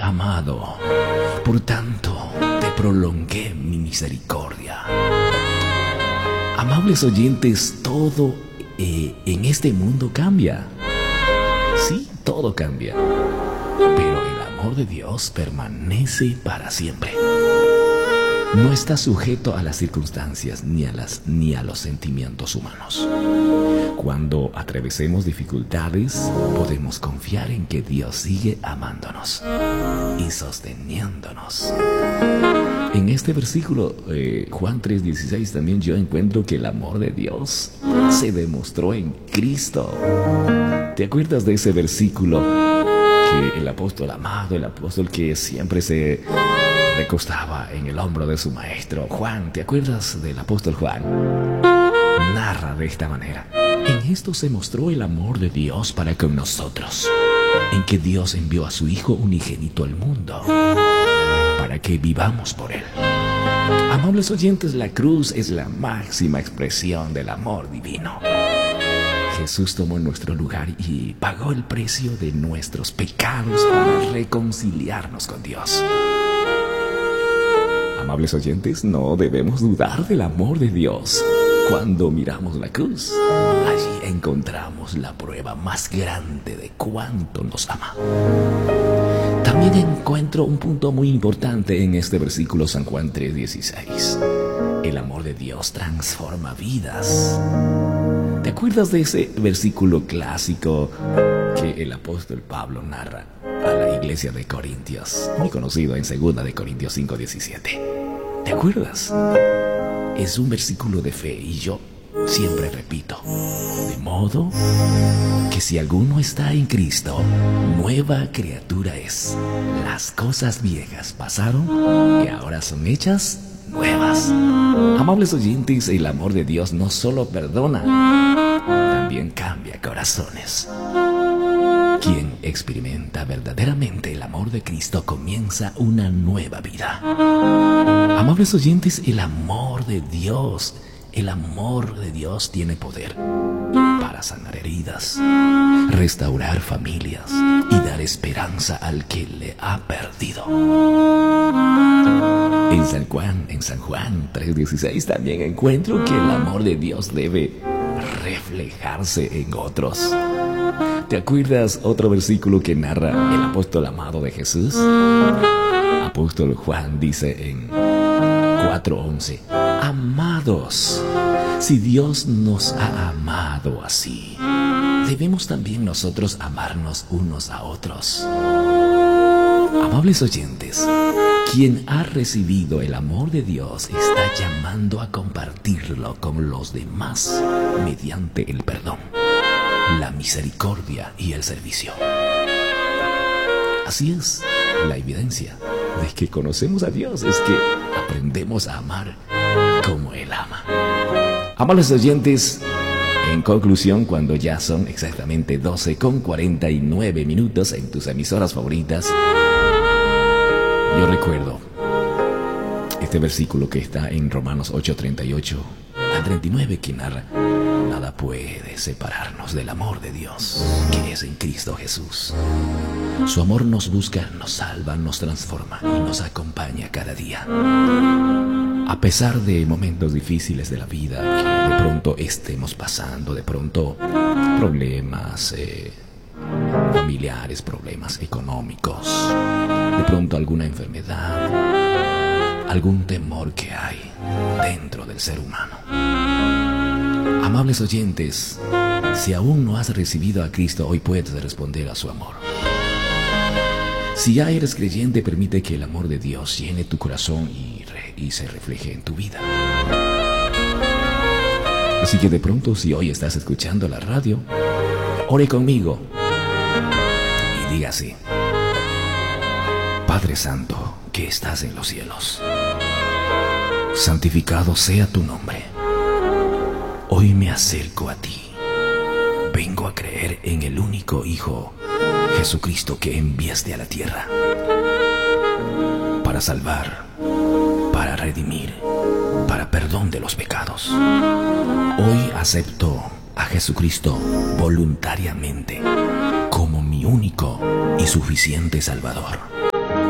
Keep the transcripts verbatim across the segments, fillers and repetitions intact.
he amado, por tanto te prolongué mi misericordia. Amables oyentes, todo eh, en este mundo cambia. Sí, todo cambia, pero el amor de Dios permanece para siempre. No está sujeto a las circunstancias ni a, las, ni a los sentimientos humanos. Cuando atravesemos dificultades, podemos confiar en que Dios sigue amándonos y sosteniéndonos. En este versículo, eh, Juan tres dieciséis, también yo encuentro que el amor de Dios se demostró en Cristo. ¿Te acuerdas de ese versículo que el apóstol amado, el apóstol que siempre se recostaba en el hombro de su maestro, Juan? ¿Te acuerdas del apóstol Juan? Narra de esta manera: en esto se mostró el amor de Dios para con nosotros, en que Dios envió a su Hijo unigénito al mundo, para que vivamos por Él. Amables oyentes, la cruz es la máxima expresión del amor divino. Jesús tomó nuestro lugar y pagó el precio de nuestros pecados para reconciliarnos con Dios. Amables oyentes, no debemos dudar del amor de Dios. Cuando miramos la cruz, allí encontramos la prueba más grande de cuánto nos ama. También encuentro un punto muy importante en este versículo, San Juan tres dieciséis. El amor de Dios transforma vidas. ¿Te acuerdas de ese versículo clásico que el apóstol Pablo narra a la iglesia de Corintios, muy conocido en segunda de Corintios cinco diecisiete? ¿Te acuerdas? Es un versículo de fe y yo siempre repito: de modo que si alguno está en Cristo, nueva criatura es. Las cosas viejas pasaron y ahora son hechas nuevas. Amables oyentes, el amor de Dios no solo perdona, también cambia corazones. Quien experimenta verdaderamente el amor de Cristo comienza una nueva vida. Amables oyentes, el amor de Dios, el amor de Dios tiene poder para sanar heridas, restaurar familias y dar esperanza al que le ha perdido. En San Juan, en San Juan tres dieciséis también encuentro que el amor de Dios debe reflejarse en otros. ¿Te acuerdas otro versículo que narra el apóstol amado de Jesús? Apóstol Juan dice en cuatro once: amados, si Dios nos ha amado así, debemos también nosotros amarnos unos a otros. Amables oyentes, quien ha recibido el amor de Dios está llamando a compartirlo con los demás mediante el perdón, la misericordia y el servicio. Así es, la evidencia de que conocemos a Dios es que aprendemos a amar como Él ama. Amables oyentes, en conclusión, cuando ya son exactamente doce con cuarenta y nueve minutos en tus emisoras favoritas, yo recuerdo este versículo que está en Romanos ocho treinta y ocho al treinta y nueve, que narra: nada puede separarnos del amor de Dios que es en Cristo Jesús. Su amor nos busca, nos salva, nos transforma y nos acompaña cada día. A pesar de momentos difíciles de la vida que de pronto estemos pasando, de pronto problemas eh, familiares, problemas económicos, de pronto alguna enfermedad, algún temor que hay dentro del ser humano. Amables oyentes, si aún no has recibido a Cristo, hoy puedes responder a su amor. Si ya eres creyente, permite que el amor de Dios llene tu corazón y, re, y se refleje en tu vida. Así que de pronto, si hoy estás escuchando la radio, ore conmigo y diga así: Padre Santo, que estás en los cielos, santificado sea tu nombre. Hoy me acerco a ti. Vengo a creer en el único Hijo, Jesucristo, que enviaste a la tierra para salvar, para redimir, para perdón de los pecados. Hoy acepto a Jesucristo voluntariamente como mi único y suficiente Salvador.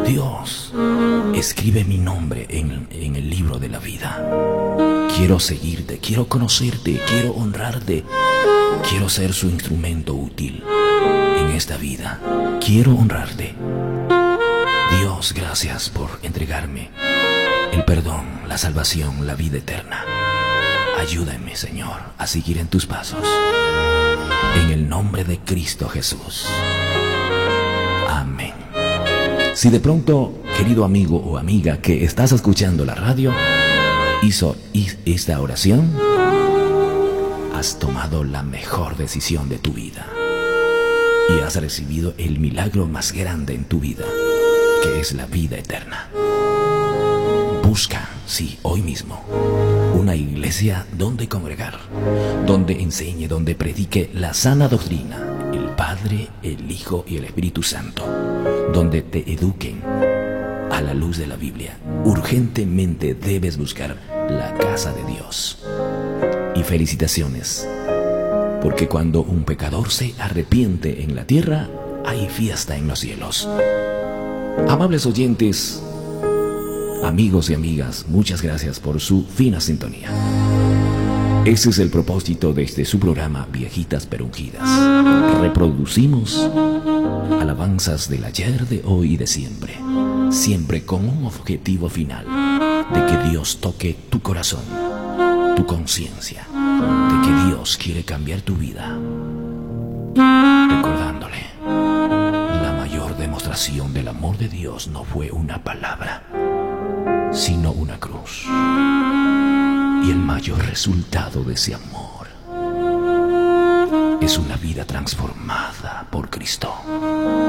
Dios, escribe mi nombre en, en el libro de la vida. Quiero seguirte, quiero conocerte, quiero honrarte. Quiero ser su instrumento útil en esta vida. Quiero honrarte. Dios, gracias por entregarme el perdón, la salvación, la vida eterna. Ayúdame, Señor, a seguir en tus pasos. En el nombre de Cristo Jesús. Amén. Si de pronto, querido amigo o amiga que estás escuchando la radio, hizo esta oración, has tomado la mejor decisión de tu vida y has recibido el milagro más grande en tu vida, que es la vida eterna. Busca, sí, hoy mismo, una iglesia donde congregar, donde enseñe, donde predique la sana doctrina, el Padre, el Hijo y el Espíritu Santo, donde te eduquen a la luz de la Biblia. Urgentemente debes buscar la casa de Dios. Y felicitaciones, porque cuando un pecador se arrepiente en la tierra, hay fiesta en los cielos. Amables oyentes, amigos y amigas, muchas gracias por su fina sintonía. Ese es el propósito de este su programa Viejitas pero Ungidas. Reproducimos alabanzas del ayer, de hoy y de siempre, siempre con un objetivo final, de que Dios toque tu corazón, tu conciencia, de que Dios quiere cambiar tu vida, recordándole, la mayor demostración del amor de Dios no fue una palabra, sino una cruz. Y el mayor resultado de ese amor es una vida transformada por Cristo.